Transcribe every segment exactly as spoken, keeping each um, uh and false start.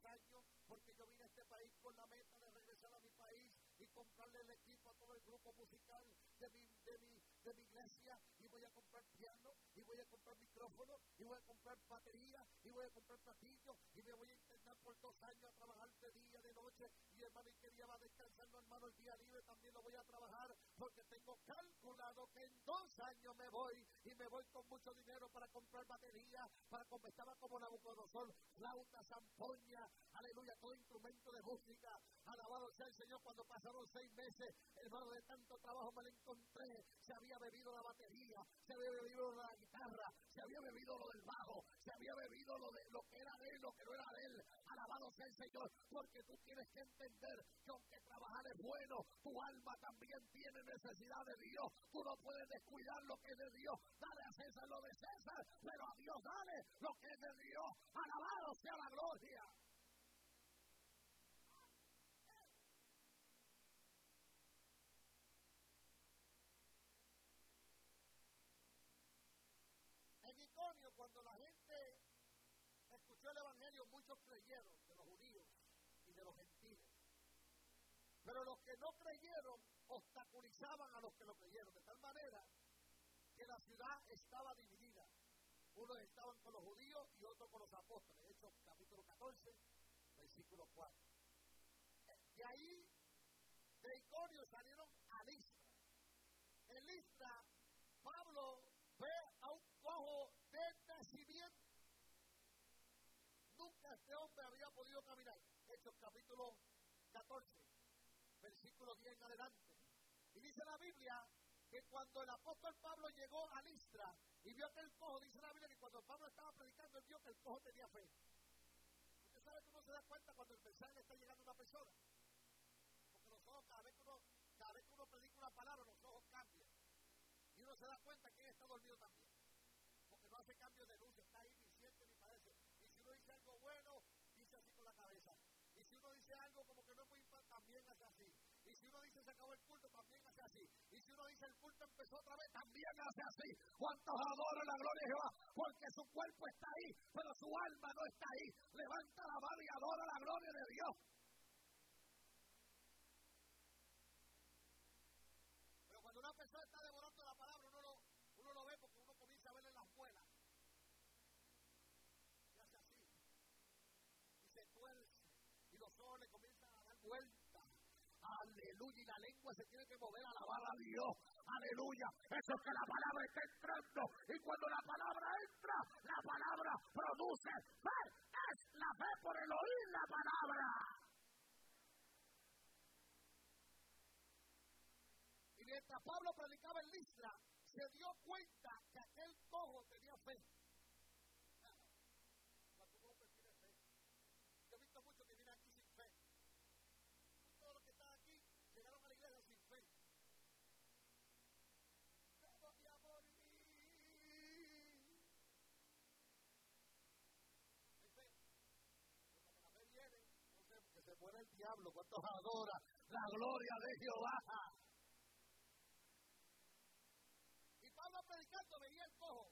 años, porque yo vine a este país con la meta de regresar a mi país y comprarle el equipo a todo el grupo musical de mi, de mi, de mi iglesia, y voy a comprar piano, y voy a comprar micrófono, y voy a comprar batería, y voy a comprar platillos, y me voy a internar por dos años a trabajar de día, de noche, y hermano, y que día va descansando, hermano, el día libre también lo voy a trabajar, porque tengo calculado que en dos años me voy, y me voy con mucho dinero para comprar batería, para comprar, estaba como Nabucodonosor, flauta, zampoña, aleluya, todo instrumento de música, alabado sea el Señor. Cuando pasaron seis meses, hermano, de tanto trabajo me lo encontré, se había bebido la batería, se había bebido la guitarra, se había bebido lo del bajo, se había bebido lo de lo que era de él, lo que no era de él, alabado sea el Señor, porque tú tienes que entender que aunque trabajar es bueno, tu alma también tiene necesidad de Dios, tú no puedes descuidar lo que es de Dios, dale a César lo de César, pero a Dios dale lo que es de Dios, alabado sea la gloria. En Iconio, cuando la gente escuchó el evangelio, muchos creyeron, de los judíos y de los gentiles. Pero los que no creyeron obstaculizaban a los que lo creyeron, de tal manera que la ciudad estaba dividida. Unos estaban con los judíos y otros con los apóstoles. Hechos capítulo catorce, versículo cuatro. De ahí, de Iconio salieron a Listra. En Listra, Pablo ve a un cojo de nacimiento. Nunca este hombre había podido caminar. Hechos capítulo catorce, versículo diez en adelante. Y dice la Biblia que cuando el apóstol Pablo llegó a Listra y vio aquel cojo, dice la Biblia que cuando Pablo estaba predicando, él vio que el cojo tenía fe. Usted sabe que uno se da cuenta cuando el mensaje le está llegando a una persona. Porque los ojos, cada vez que uno, cada vez que uno predica una palabra, los ojos cambian. Y uno se da cuenta que él está dormido también. Porque no hace cambio de luz, está ahí, ni siente ni parece. Y si uno dice algo bueno, dice así con la cabeza. Y si uno dice algo como que no es muy importante, también hace así. Y si uno dice se acabó el culto, también hace así. Y si uno dice el culto empezó otra vez, también hace así. ¿Cuántos adoran la gloria de Jehová? Porque su cuerpo está ahí, pero su alma no está ahí. Levanta la mano y adora la gloria de Dios. Pero cuando una persona está devorando la palabra, uno lo, uno lo ve porque uno comienza a verle las muelas. Y hace así. Y se tuerce. Y los ojos le comienzan a dar vueltas. Aleluya, y la lengua se tiene que mover a alabar a Dios. Aleluya, eso es que la palabra está entrando. Y cuando la palabra entra, la palabra produce fe. Es la fe por el oír la palabra. Y mientras Pablo predicaba en Listra, se dio cuenta que aquel cojo tenía fe. Cuando un hombre tiene fe. Yo he visto muchos que vienen aquí sin fe. Todos los que están aquí llegaron a la iglesia sin fe. Me voy a morir. Hay fe. Pero cuando la fe viene, entonces que se muere el diablo. ¿Cuántos adoran la gloria de Jehová? Y Pablo predicando veía el cojo.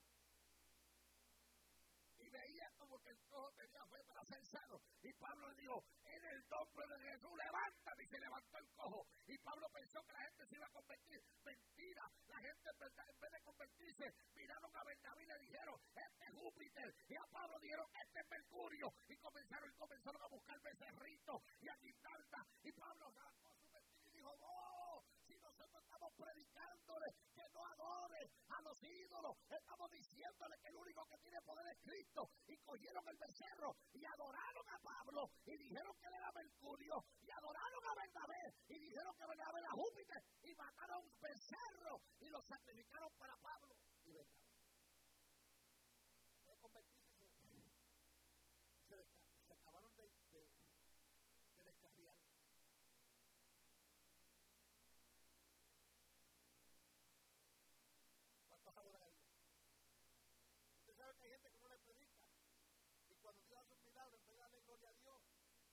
Y veía como que el cojo tenía fe para ser sano. Y Pablo le dijo, en el nombre de Jesús, levántate. Y se levantó el cojo. Y Pablo pensó que la gente se iba a convertir. Mentira. La gente en vez de convertirse, miraron a Bernabé y le dijeron, este es Júpiter. Y a Pablo dijeron, este es Mercurio. Y comenzaron, y comenzaron a buscar becerritos y a guirnaldas. Y Pablo arrancó su vestido y dijo, oh, si nosotros estamos predicándole que no adore a los ídolos, estamos diciéndole que el único que tiene poder es Cristo. Y cogieron el becerro y adoraron a Pablo y dijeron que él era Mercurio, y adoraron a Bernabé y dijeron que Bernabé era Júpiter, y mataron a un becerro y lo sacrificaron para Pablo.